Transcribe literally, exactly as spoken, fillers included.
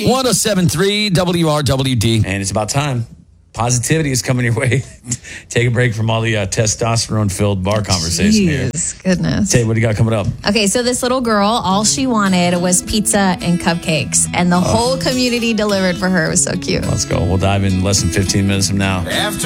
one oh seven point three W R W D. And it's about time. Positivity is coming your way. Take a break from all the uh, testosterone-filled bar conversation here. Jeez, goodness. Say, what do you got coming up? Okay, so this little girl, all she wanted was pizza and cupcakes, and the oh. whole community delivered for her. It was so cute. Let's go. We'll dive in less than fifteen minutes from now. After